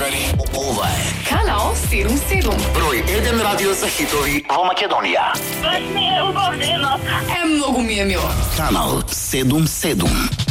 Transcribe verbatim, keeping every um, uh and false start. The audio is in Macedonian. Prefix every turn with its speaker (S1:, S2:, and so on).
S1: Ова е
S2: Kanal sedem sedem.
S1: број еден радио за хитови во Македонија.
S3: Baš mi je ljubavljeno.
S2: E, mnogo mi je milo.
S1: Канал седум седум.